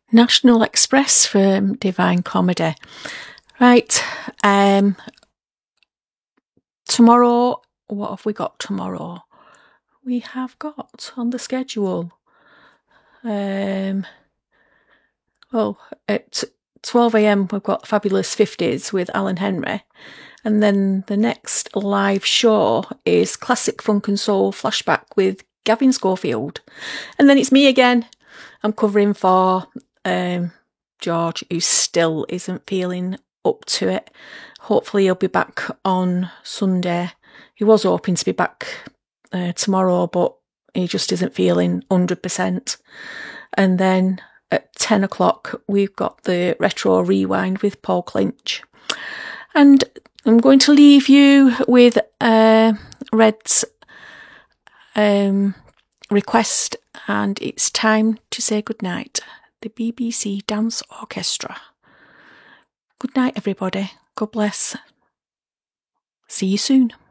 National Express for Divine Comedy. Right, tomorrow, what have we got tomorrow? We have got on the schedule, at 12 a.m. we've got Fabulous 50s with Alan Henry, and then the next live show is Classic Funk and Soul Flashback with Gavin Schofield, and then it's me again. I'm covering for George, who still isn't feeling up to it. Hopefully he'll be back on Sunday. He was hoping to be back tomorrow, but he just isn't feeling 100%. And then at 10 o'clock, we've got the Retro Rewind with Paul Clinch. And I'm going to leave you with Red's request, and it's time to say goodnight. The BBC Dance Orchestra. Good night, everybody. God bless. See you soon.